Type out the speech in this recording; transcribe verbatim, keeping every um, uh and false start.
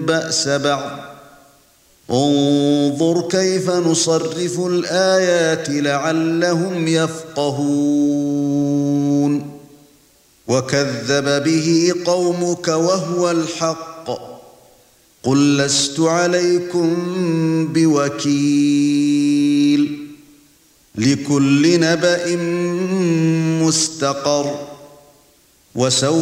بأس بعض انظر كيف نصرف الآيات لعلهم يفقهون وكذب به قومك وهو الحق قل لست عليكم بوكيل لكل نبأ مستقر وسوف